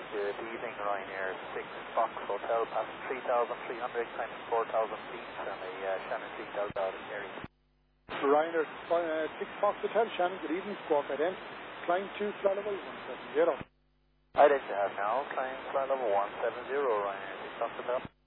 Good evening, Ryanair 6 Fox Hotel, past 3,300 times 4,000 feet, and a Shannon 3 Delta out of Kerry. Ryanair 6 Fox Hotel, Shannon, good evening, squawk head in, climb 2, flight level 170. I'd like to have now, climb flight level 170, Ryanair 6 Fox Hotel.